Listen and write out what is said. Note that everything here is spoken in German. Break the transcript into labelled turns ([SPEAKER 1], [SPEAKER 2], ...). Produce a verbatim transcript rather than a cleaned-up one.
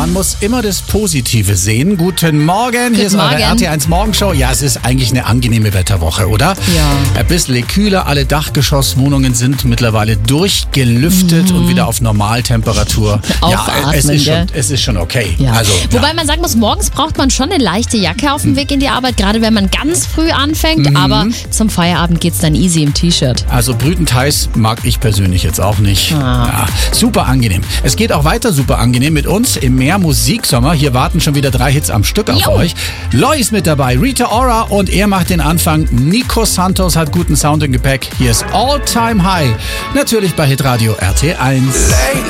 [SPEAKER 1] Man muss immer das Positive sehen. Guten Morgen, hier
[SPEAKER 2] Guten
[SPEAKER 1] ist eure
[SPEAKER 2] Morgen.
[SPEAKER 1] R T eins Morgenshow. Ja, es ist eigentlich eine angenehme Wetterwoche, oder?
[SPEAKER 2] Ja.
[SPEAKER 1] Ein bisschen kühler, alle Dachgeschosswohnungen sind mittlerweile durchgelüftet
[SPEAKER 2] Mhm.
[SPEAKER 1] und wieder auf Normaltemperatur. Ja,
[SPEAKER 2] Aufatmen,
[SPEAKER 1] es ist, schon,
[SPEAKER 2] gell?
[SPEAKER 1] es ist schon okay.
[SPEAKER 2] Ja.
[SPEAKER 1] Also,
[SPEAKER 2] Wobei
[SPEAKER 1] ja.
[SPEAKER 2] man sagen muss, morgens braucht man schon eine leichte Jacke auf dem Weg in die Arbeit, gerade wenn man ganz früh anfängt.
[SPEAKER 1] Mhm.
[SPEAKER 2] Aber zum Feierabend geht's dann easy im T-Shirt.
[SPEAKER 1] Also Brütenteis mag ich persönlich jetzt auch nicht.
[SPEAKER 2] Ah.
[SPEAKER 1] Ja, super angenehm. Es geht auch weiter super angenehm mit uns im Mehr Musiksommer. Hier warten schon wieder drei Hits am Stück auf
[SPEAKER 2] Jo.
[SPEAKER 1] euch. Loy ist mit dabei, Rita Ora und er macht den Anfang. Nico Santos hat guten Sound im Gepäck. Hier ist All Time High. Natürlich bei Hitradio R T eins.